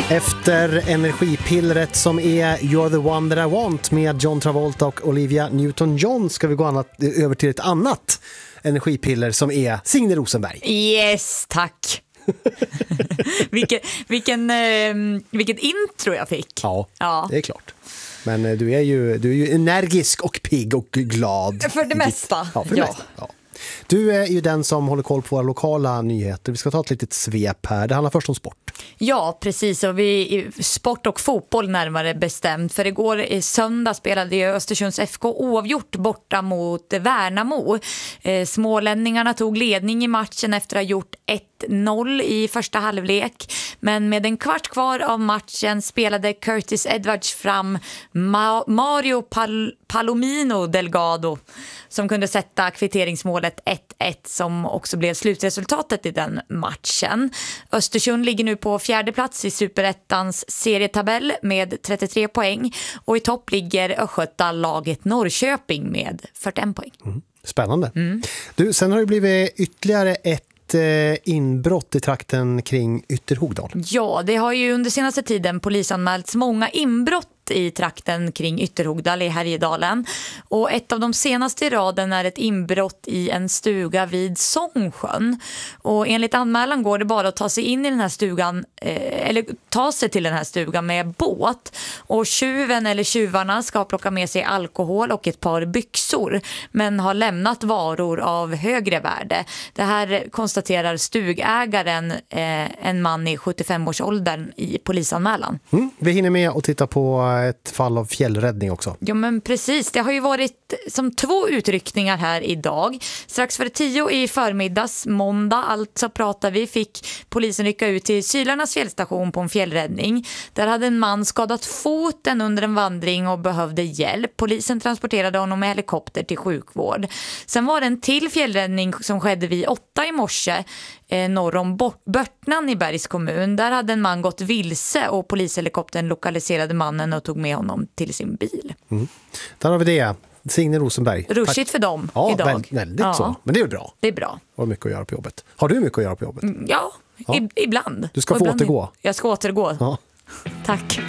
Efter energipillret som är You're the one that I want med John Travolta och Olivia Newton-John ska vi gå över till ett annat energipiller som är Signe Rosenberg. Yes, tack. Vilket intro jag fick. Ja, det är klart. Men du är ju energisk och pigg och glad. För det mesta. Ja, för det mesta. Ja. Du är ju den som håller koll på våra lokala nyheter. Vi ska ta ett litet svep här. Det handlar först om sport. Ja, precis. Och sport och fotboll närmare bestämt. För igår i söndag spelade ju Östersunds FK oavgjort borta mot Värnamo. Smålänningarna tog ledning i matchen efter att ha gjort 1-0 i första halvlek. Men med en kvart kvar av matchen spelade Curtis Edwards fram Mario Palomino Delgado som kunde sätta kvitteringsmålet 1-1 som också blev slutresultatet i den matchen. Östersund ligger nu på 4:e plats i Superettans serietabell med 33 poäng och i topp ligger Östgötalaget Norrköping med 41 poäng. Spännande. Du, sen har det blivit ytterligare ett inbrott i trakten kring Ytterhogdal. Ja, det har ju under senaste tiden polisanmälts många inbrott i trakten kring Ytterhogdal i Härjedalen. Och ett av de senaste i raden är ett inbrott i en stuga vid Sångsjön. Och enligt anmälan går det bara att ta sig in i den här stugan eller ta sig till den här stugan med båt. Och tjuven eller tjuvarna ska plocka med sig alkohol och ett par byxor men har lämnat varor av högre värde. Det här konstaterar stugägaren, en man i 75-årsåldern i polisanmälan. Vi hinner med att titta på ett fall av fjällräddning också. Ja, men precis. Det har ju varit som 2 utryckningar här idag. Strax före 10 i förmiddags, måndag, alltså pratar vi, fick polisen rycka ut till Sylarnas fjällstation på en fjällräddning. Där hade en man skadat foten under en vandring och behövde hjälp. Polisen transporterade honom med helikopter till sjukvård. Sen var det en till fjällräddning som skedde vid 8 i morse norr om Börtnan i Bergs kommun. Där hade en man gått vilse och polishelikoptern lokaliserade mannen och tog med honom till sin bil. Där har vi det. Signe Rosenberg. Ruschigt för dem idag. Väldigt så. Men det är bra. Det är bra. Har mycket att göra på jobbet. Har du mycket att göra på jobbet? Ja. Ibland. Du ska få återgå. Jag ska återgå. Ja. Tack.